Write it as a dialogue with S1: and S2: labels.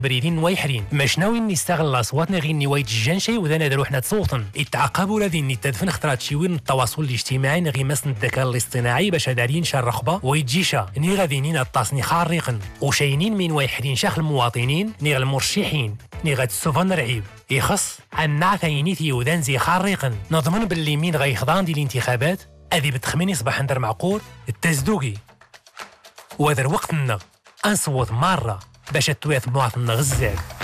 S1: بريدين نوايحرين ماش ناويين نستغل اصواتنا غير نوايت الجنشي وذا نادرو حنا تصوتن يتعقبوا الذين تدفن اخترات شيوين التواصل الاجتماعي غير مثلا الذكاء الاصطناعي باش دارين شا الرقبه ويتجيشا ني غاديين التصني خارقا وشاينين من وايحرين شاخ المواطنين ني المرشحين ني غاد السفن رعيب يخص عنا ثاينيتي وذان زي خارقا نضمن باللي مين غيخضان ديال الانتخابات هذه بالتخمين يصبح ندر معقول التزدوقي وهذا وقتنا انصوت مره باش التواث مواطن غزال.